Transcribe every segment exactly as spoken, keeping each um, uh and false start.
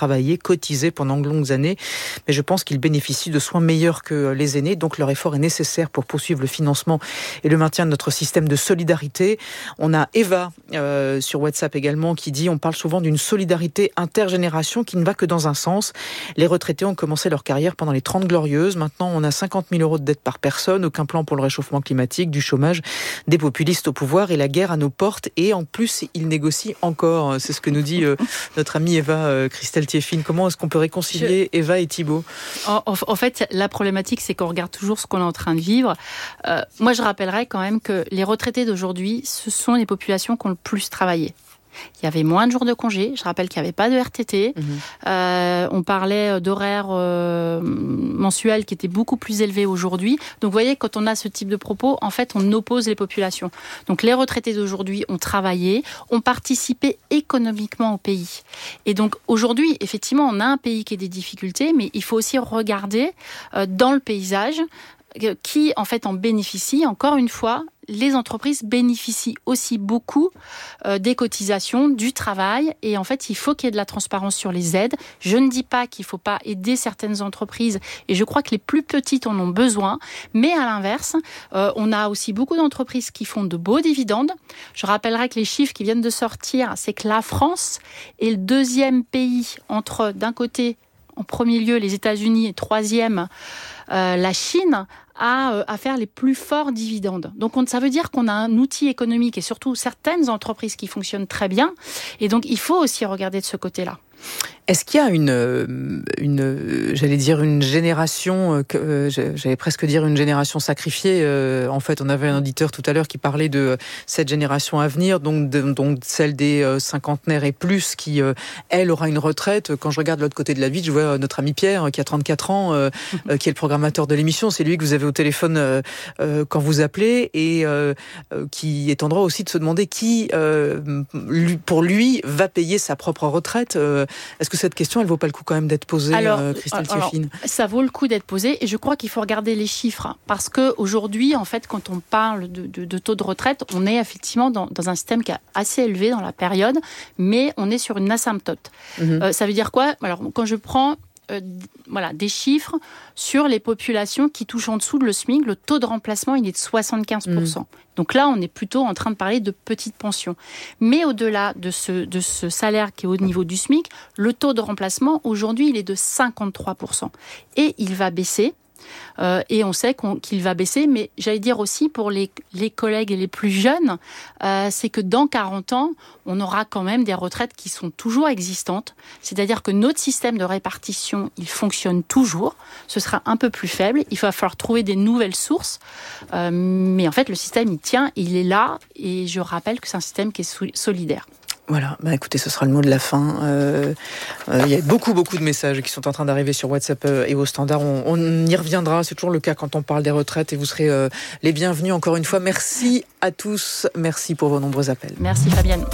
travaillé, cotisé pendant de longues années. Mais je pense qu'ils bénéficient de soins meilleurs que les aînés. Donc leur effort est nécessaire pour poursuivre le financement et le maintien de notre système de solidarité. On a Eva euh, sur WhatsApp également qui dit on parle souvent d'une solidarité intergénération qui ne va que dans un sens. Les retraités ont commencé leur carrière pendant les trente glorieuses. Maintenant, on a cinquante mille euros de dette par personne, aucun plan pour le réchauffement climatique, du chômage, des populistes au pouvoir et la guerre à nos portes. Et en plus, ils négocient encore. C'est ce que nous dit euh, notre amie Eva euh, Christelle Thieffine. Comment est-ce qu'on peut réconcilier Je... Eva et Thibault ? en, en, en fait, la problématique, c'est qu'on regarde toujours ce qu'on est en train de vivre. Euh, moi, je rappellerais quand même que les retraités d'aujourd'hui, ce sont les populations qui ont le plus travaillé. Il y avait moins de jours de congé. Je rappelle qu'il n'y avait pas de R T T. Mmh. Euh, on parlait d'horaires euh, mensuels qui étaient beaucoup plus élevés aujourd'hui. Donc, vous voyez, quand on a ce type de propos, en fait, on oppose les populations. Donc, les retraités d'aujourd'hui ont travaillé, ont participé économiquement au pays. Et donc, aujourd'hui, effectivement, on a un pays qui a des difficultés, mais il faut aussi regarder euh, dans le paysage qui, en fait, en bénéficie. Encore une fois, les entreprises bénéficient aussi beaucoup euh, des cotisations, du travail. Et en fait, il faut qu'il y ait de la transparence sur les aides. Je ne dis pas qu'il ne faut pas aider certaines entreprises. Et je crois que les plus petites en ont besoin. Mais à l'inverse, euh, on a aussi beaucoup d'entreprises qui font de beaux dividendes. Je rappellerai que les chiffres qui viennent de sortir, c'est que la France est le deuxième pays entre, d'un côté, en premier lieu, les États-Unis et troisième, euh, la Chine, à, euh, à faire les plus forts dividendes. Donc on, ça veut dire qu'on a un outil économique et surtout certaines entreprises qui fonctionnent très bien. Et donc il faut aussi regarder de ce côté-là. Est-ce qu'il y a une, une j'allais dire une génération, euh, j'allais presque dire une génération sacrifiée. Euh, en fait, on avait un auditeur tout à l'heure qui parlait de cette génération à venir, donc, de, donc celle des euh, cinquantenaires et plus, qui, euh, elle, aura une retraite. Quand je regarde de l'autre côté de la vitre, je vois notre ami Pierre, qui a trente-quatre ans, euh, euh, qui est le programmateur de l'émission. C'est lui que vous avez au téléphone euh, euh, quand vous appelez, et euh, euh, qui est en droit aussi de se demander qui, euh, lui, pour lui, va payer sa propre retraite. Euh, est-ce que cette question, elle vaut pas le coup quand même d'être posée, alors, euh, Christelle Thieffine ? Ça vaut le coup d'être posé, et je crois qu'il faut regarder les chiffres, parce que aujourd'hui, en fait, quand on parle de, de, de taux de retraite, on est effectivement dans, dans un système qui est assez élevé dans la période, mais on est sur une asymptote. Mmh. Euh, ça veut dire quoi ? Alors, quand je prends Euh, voilà, des chiffres sur les populations qui touchent en dessous de le SMIC, le taux de remplacement, il est de soixante-quinze pour cent. Mmh. Donc là, on est plutôt en train de parler de petites pensions. Mais au-delà de ce, de ce salaire qui est au niveau du SMIC, le taux de remplacement, aujourd'hui, il est de cinquante-trois pour cent. Et il va baisser. Euh, et on sait qu'on, qu'il va baisser, mais j'allais dire aussi pour les, les collègues et les plus jeunes, euh, c'est que dans quarante ans, on aura quand même des retraites qui sont toujours existantes. C'est-à-dire que notre système de répartition, il fonctionne toujours. Ce sera un peu plus faible. Il va falloir trouver des nouvelles sources. Euh, mais en fait, le système, il tient, il est là. Et je rappelle que c'est un système qui est sou- solidaire. Voilà, bah écoutez, ce sera le mot de la fin. Euh, euh, il y a beaucoup, beaucoup de messages qui sont en train d'arriver sur WhatsApp euh, et au standard. On, on y reviendra, c'est toujours le cas quand on parle des retraites, et vous serez euh, les bienvenus encore une fois. Merci à tous, merci pour vos nombreux appels. Merci Fabienne.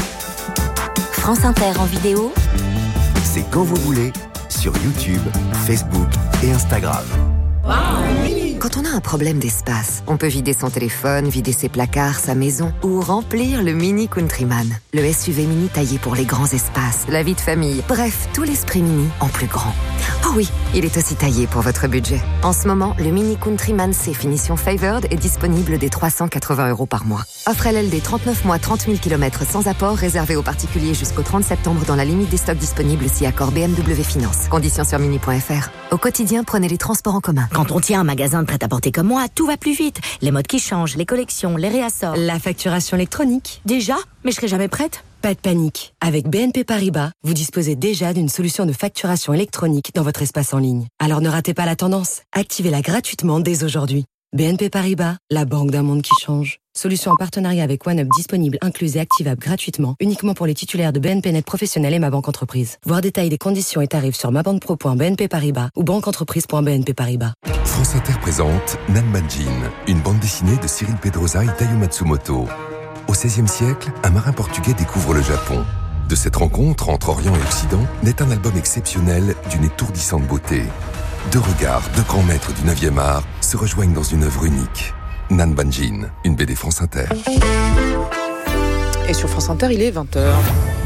France Inter en vidéo, c'est quand vous voulez, sur YouTube, Facebook et Instagram. Quand on a un problème d'espace, on peut vider son téléphone, vider ses placards, sa maison ou remplir le Mini Countryman. Le S U V mini taillé pour les grands espaces, la vie de famille, bref, tout l'esprit mini en plus grand. Oh oui, il est aussi taillé pour votre budget. En ce moment, le Mini Countryman C finition Favored est disponible dès trois cent quatre-vingts euros par mois. Offre L L D trente-neuf mois, trente mille kilomètres sans apport, réservé aux particuliers jusqu'au trente septembre dans la limite des stocks disponibles si accord B M W Finance. Conditions sur mini point f r. Au quotidien, prenez les transports en commun. Quand on tient un magasin de prêt-à-porter comme moi, tout va plus vite. Les modes qui changent, les collections, les réassorts. La facturation électronique. Déjà ? Mais je serai jamais prête. Pas de panique. Avec B N P Paribas, vous disposez déjà d'une solution de facturation électronique dans votre espace en ligne. Alors ne ratez pas la tendance. Activez-la gratuitement dès aujourd'hui. B N P Paribas, la banque d'un monde qui change. Solution en partenariat avec OneUp disponible, incluse et activable gratuitement, uniquement pour les titulaires de B N P Net Professionnel et Ma Banque Entreprise. Voir détail des conditions et tarifs sur mabanpro point b n p paribas ou banqueentreprise point b n p paribas. France Inter présente Nanbanjin, une bande dessinée de Cyril Pedrosa et Taiyo Matsumoto. Au seizième siècle, un marin portugais découvre le Japon. De cette rencontre entre Orient et Occident naît un album exceptionnel d'une étourdissante beauté. Deux regards, deux grands maîtres du neuvième art se rejoignent dans une œuvre unique. Nanbanjin, une B D France Inter. Et sur France Inter, il est vingt heures.